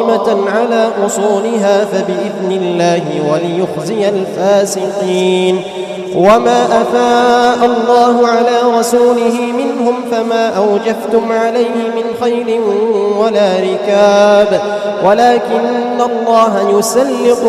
قائمة على أصولها فبإذن الله وليخزي الفاسقين. وما أفاء الله على رسوله منهم فما أوجفتم عليه من خيل ولا ركاب ولكن الله يسلط